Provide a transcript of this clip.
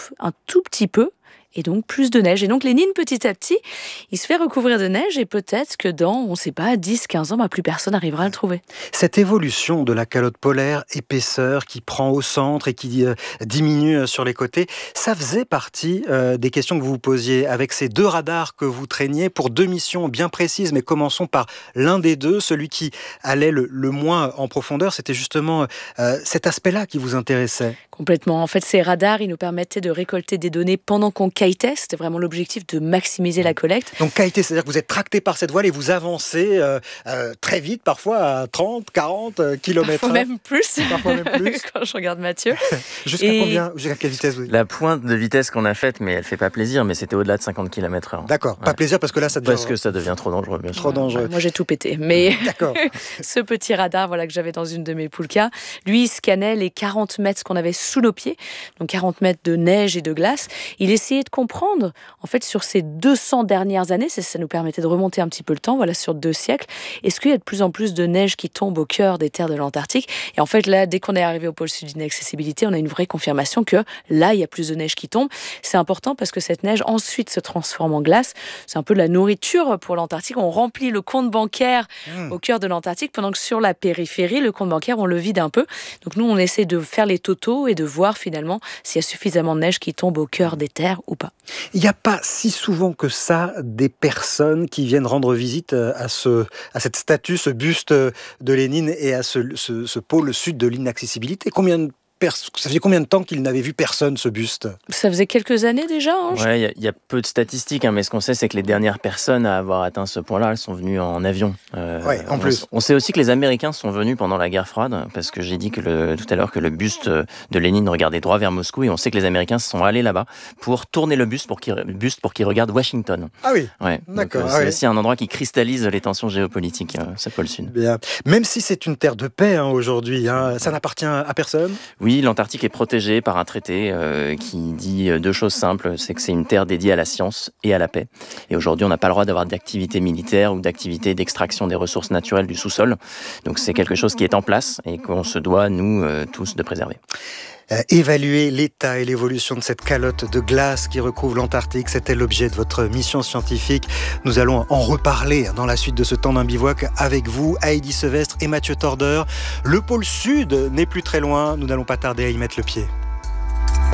étouffe un tout petit peu, et donc plus de neige. Et donc Lénine, petit à petit, il se fait recouvrir de neige et peut-être que dans, on ne sait pas, 10-15 ans, plus personne n'arrivera à le trouver. Cette évolution de la calotte polaire, épaisseur qui prend au centre et qui diminue sur les côtés, ça faisait partie des questions que vous vous posiez avec ces 2 radars que vous traîniez pour 2 missions bien précises. Mais commençons par l'un des 2, celui qui allait le moins en profondeur. C'était justement cet aspect-là qui vous intéressait. Complètement. En fait, ces radars, ils nous permettaient de récolter des données pendant qu'on kitait. C'était vraiment l'objectif de maximiser la collecte. Donc kiter, c'est-à-dire que vous êtes tracté par cette voile et vous avancez très vite, parfois à 30, 40 km/h. Parfois même plus. Quand je regarde Mathieu. Jusqu'à quelle vitesse vous... La pointe de vitesse qu'on a faite, mais elle fait pas plaisir, mais c'était au-delà de 50 km/h. D'accord, pas plaisir parce que là ça devient... Parce que ça devient trop dangereux. Bien sûr. Trop dangereux. Moi j'ai tout pété, mais d'accord. Ce petit radar que j'avais dans une de mes Pulka, lui il scannait les 40 mètres qu'on avait sous nos pieds, donc 40 mètres de neige et de glace. Il essayait de comprendre, en fait, sur ces 200 dernières années, ça nous permettait de remonter un petit peu le temps, sur 2 siècles, est-ce qu'il y a de plus en plus de neige qui tombe au cœur des terres de l'Antarctique? Et en fait, là, dès qu'on est arrivé au pôle sud d'inaccessibilité, on a une vraie confirmation que là, il y a plus de neige qui tombe. C'est important parce que cette neige, ensuite, se transforme en glace. C'est un peu de la nourriture pour l'Antarctique. On remplit le compte bancaire au cœur de l'Antarctique, pendant que sur la périphérie, le compte bancaire, on le vide un peu. Donc nous, on essaie de faire les totaux et de voir finalement s'il y a suffisamment de neige qui tombe au cœur des terres ou pas. Il n'y a pas si souvent que ça des personnes qui viennent rendre visite à cette statue, ce buste de Lénine et à ce pôle sud de l'inaccessibilité. Ça faisait combien de temps qu'il n'avait vu personne, ce buste? Ça faisait quelques années déjà. Ouais, il y a peu de statistiques, mais ce qu'on sait, c'est que les dernières personnes à avoir atteint ce point-là, elles sont venues en avion. En plus. On sait aussi que les Américains sont venus pendant la guerre froide, parce que j'ai dit tout à l'heure que le buste de Lénine regardait droit vers Moscou, et on sait que les Américains sont allés là-bas pour tourner le buste pour qu'il regarde Washington. Ah oui, ouais, d'accord. C'est aussi un endroit qui cristallise les tensions géopolitiques, ce pôle sud. Bien. Même si c'est une terre de paix aujourd'hui, ça n'appartient à personne. Oui, l'Antarctique est protégée par un traité qui dit 2 choses simples, c'est que c'est une terre dédiée à la science et à la paix. Et aujourd'hui, on n'a pas le droit d'avoir d'activité militaire ou d'activité d'extraction des ressources naturelles du sous-sol. Donc c'est quelque chose qui est en place et qu'on se doit, nous, tous, de préserver. Évaluer l'état et l'évolution de cette calotte de glace qui recouvre l'Antarctique, c'était l'objet de votre mission scientifique. Nous allons en reparler dans la suite de ce temps d'un bivouac avec vous, Heidi Sevestre et Mathieu Torder. Le pôle sud n'est plus très loin, nous n'allons pas tarder à y mettre le pied.